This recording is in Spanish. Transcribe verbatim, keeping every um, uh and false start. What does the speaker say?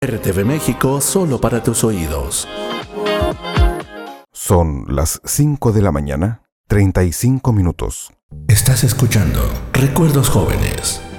R T V México, solo para tus oídos. Son las cinco de la mañana, treinta y cinco minutos. Estás escuchando Recuerdos Jóvenes.